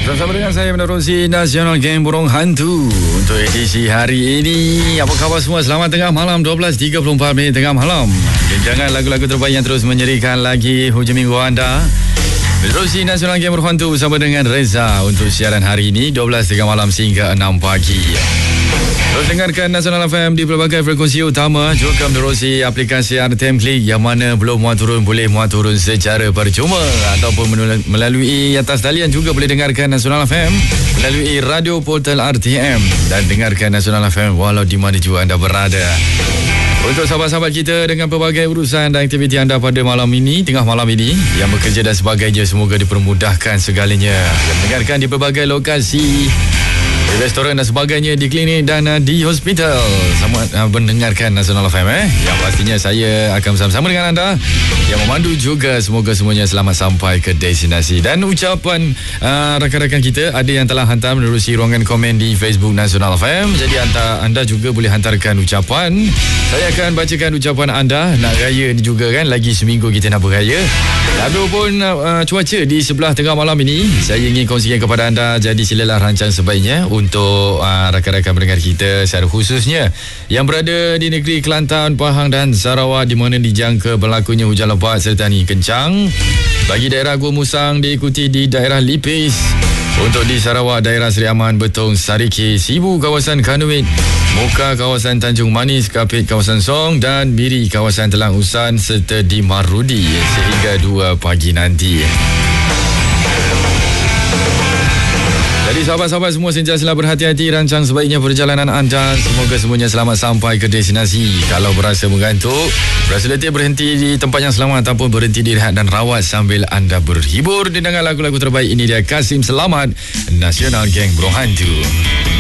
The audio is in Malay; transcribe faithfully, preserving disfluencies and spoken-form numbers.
Bersama dengan saya menerusi Nasional Geng Burung Hantu untuk edisi hari ini. Apa khabar semua? Selamat tengah malam, dua belas tiga puluh empat minit tengah malam. Jangan lagu-lagu terbaik yang terus menyerikan lagi hujung minggu anda. Menerusi Nasional Geng Burung Hantu bersama dengan Reza untuk siaran hari ini dua belas tengah malam sehingga enam pagi. Terus dengarkan Nasional F M di pelbagai frekuensi utama, juga menerusi aplikasi R T M Klik yang mana belum muat turun boleh muat turun secara percuma ataupun melalui atas talian juga boleh dengarkan Nasional F M melalui radio portal R T M dan dengarkan Nasional F M walau di mana juga anda berada. Untuk sahabat-sahabat kita dengan pelbagai urusan dan aktiviti anda pada malam ini, tengah malam ini, yang bekerja dan sebagainya, semoga dipermudahkan segalanya. Yang mendengarkan di pelbagai lokasi, di restoran dan sebagainya, di klinik dan uh, di hospital, sama uh, mendengarkan Nasional F M eh. Yang pastinya saya akan bersama-sama dengan anda yang memandu juga. Semoga semuanya selamat sampai ke destinasi. Dan ucapan uh, rakan-rakan kita ada yang telah hantar menerusi ruangan komen di Facebook Nasional F M. Jadi anda, anda juga boleh hantarkan ucapan. Saya akan bacakan ucapan anda. Nak raya ni juga kan, lagi seminggu kita nak beraya. Lalu pun uh, cuaca di sebelah tengah malam ini saya ingin kongsikan kepada anda. Jadi silalah rancang sebaiknya untuk uh, rakan-rakan pendengar kita, secara khususnya yang berada di negeri Kelantan, Pahang dan Sarawak, di mana dijangka berlakunya hujan lebat serta angin kencang. Bagi daerah Gua Musang diikuti di daerah Lipis. Untuk di Sarawak, daerah Seri Aman, Betong, Sariki, Sibu, kawasan Kanuit, Muka, kawasan Tanjung Manis, Kapit, kawasan Song dan Miri, kawasan Telang Usan serta di Marudi sehingga dua pagi nanti. Jadi sahabat-sahabat semua, sentiasalah berhati-hati rancang sebaiknya perjalanan anda. Semoga semuanya selamat sampai ke destinasi. Kalau berasa mengantuk, berasa letih, berhenti di tempat yang selamat ataupun berhenti direhat dan rawat sambil anda berhibur dengan lagu-lagu terbaik. Ini dia Kasim Selamat, Nasional Geng Burung Hantu.